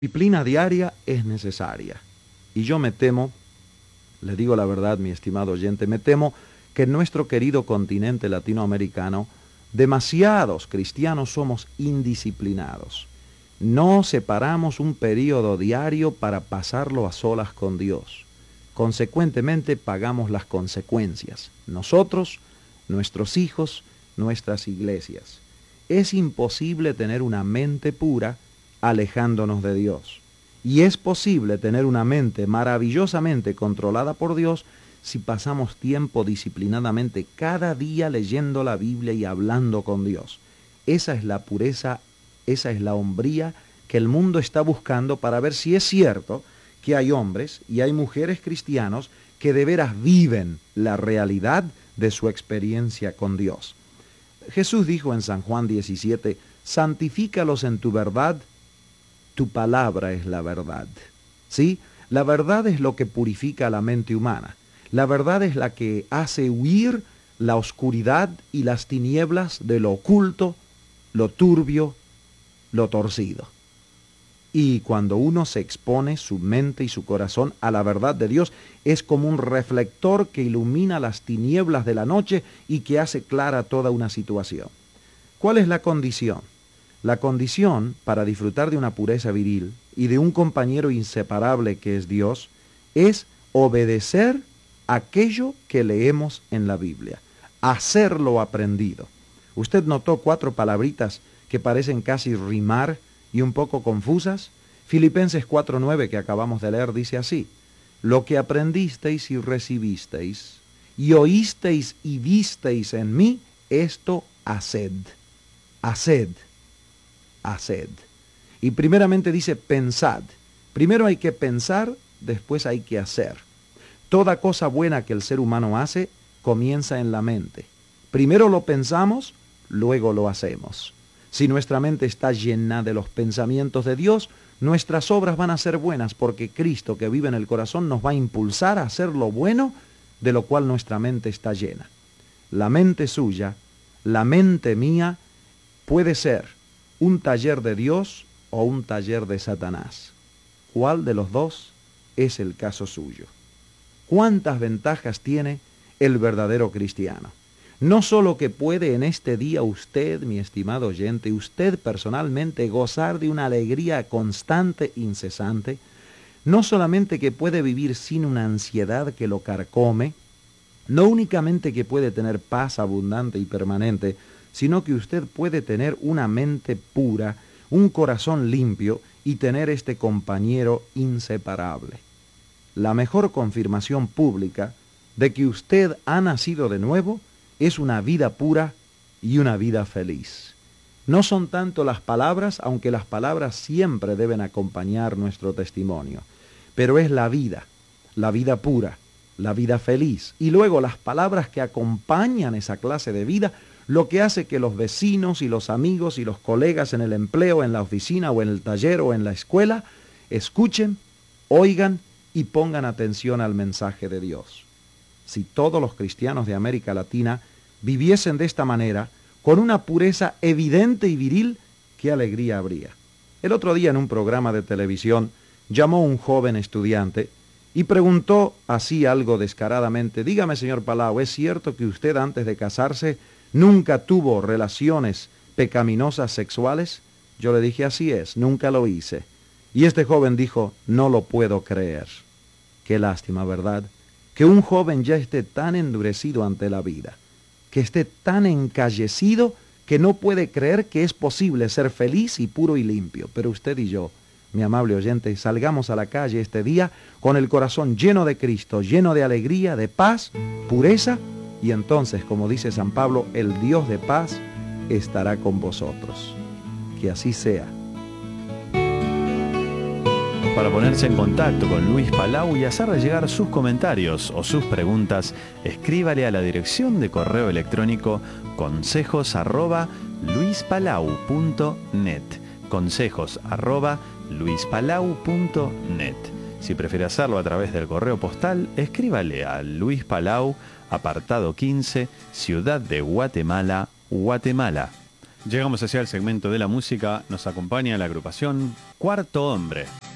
Disciplina diaria es necesaria. Y yo me temo, le digo la verdad, mi estimado oyente, me temo que en nuestro querido continente latinoamericano, demasiados cristianos somos indisciplinados. No separamos un período diario para pasarlo a solas con Dios. Consecuentemente, pagamos las consecuencias. Nosotros, nuestros hijos, nuestras iglesias. Es imposible tener una mente pura alejándonos de Dios. Y es posible tener una mente maravillosamente controlada por Dios si pasamos tiempo disciplinadamente cada día leyendo la Biblia y hablando con Dios. Esa es la pureza, esa es la hombría que el mundo está buscando para ver si es cierto que hay hombres y hay mujeres cristianos que de veras viven la realidad de su experiencia con Dios. Jesús dijo en San Juan 17, santifícalos en tu verdad, tu palabra es la verdad. ¿Sí? La verdad es lo que purifica la mente humana. La verdad es la que hace huir la oscuridad y las tinieblas de lo oculto, lo turbio, lo torcido. Y cuando uno se expone su mente y su corazón a la verdad de Dios, es como un reflector que ilumina las tinieblas de la noche y que hace clara toda una situación. ¿Cuál es la condición? La condición para disfrutar de una pureza viril y de un compañero inseparable que es Dios es obedecer aquello que leemos en la Biblia, hacer lo aprendido. ¿Usted notó 4 palabritas que parecen casi rimar y un poco confusas? Filipenses 4:9 que acabamos de leer dice así: lo que aprendisteis y recibisteis y oísteis y visteis en mí, esto haced. Haced. Haced. Y primeramente dice pensad. Primero hay que pensar, después hay que hacer. Toda cosa buena que el ser humano hace comienza en la mente. Primero lo pensamos, luego lo hacemos. Si nuestra mente está llena de los pensamientos de Dios, nuestras obras van a ser buenas porque Cristo que vive en el corazón nos va a impulsar a hacer lo bueno de lo cual nuestra mente está llena. La mente suya, la mente mía, puede ser un taller de Dios o un taller de Satanás. ¿Cuál de los dos es el caso suyo? ¿Cuántas ventajas tiene el verdadero cristiano? No solo que puede en este día usted, mi estimado oyente, usted personalmente gozar de una alegría constante, incesante, no solamente que puede vivir sin una ansiedad que lo carcome, no únicamente que puede tener paz abundante y permanente, sino que usted puede tener una mente pura, un corazón limpio y tener este compañero inseparable. La mejor confirmación pública de que usted ha nacido de nuevo es una vida pura y una vida feliz. No son tanto las palabras, aunque las palabras siempre deben acompañar nuestro testimonio, pero es la vida pura, la vida feliz, y luego las palabras que acompañan esa clase de vida, lo que hace que los vecinos y los amigos y los colegas en el empleo, en la oficina o en el taller o en la escuela, escuchen, oigan y pongan atención al mensaje de Dios. Si todos los cristianos de América Latina viviesen de esta manera, con una pureza evidente y viril, qué alegría habría. El otro día en un programa de televisión llamó un joven estudiante y preguntó así algo descaradamente: dígame, señor Palau, ¿es cierto que usted antes de casarse nunca tuvo relaciones pecaminosas sexuales? Yo le dije: así es, nunca lo hice. Y este joven dijo: no lo puedo creer. Qué lástima, ¿verdad? Que un joven ya esté tan endurecido ante la vida, que esté tan encallecido que no puede creer que es posible ser feliz y puro y limpio. Pero usted y yo, mi amable oyente, salgamos a la calle este día con el corazón lleno de Cristo, lleno de alegría, de paz, pureza, y entonces, como dice San Pablo, el Dios de paz estará con vosotros. Que así sea. Para ponerse en contacto con Luis Palau y hacerle llegar sus comentarios o sus preguntas, escríbale a la dirección de correo electrónico consejos@luispalau.net. consejos@luispalau.net. Si prefiere hacerlo a través del correo postal, escríbale a Luis Palau, apartado 15, Ciudad de Guatemala, Guatemala. Llegamos hacia el segmento de la música. Nos acompaña la agrupación Cuarto Hombre.